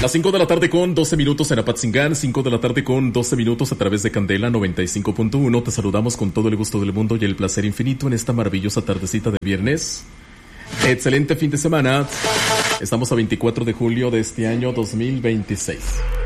Las 5 de la tarde con 12 minutos en Apatzingán, 5 de la tarde con 12 minutos a través de Candela 95.1. Te saludamos con todo el gusto del mundo y el placer infinito en esta maravillosa tardecita de viernes. Excelente fin de semana. Estamos a 24 de julio de este año 2026.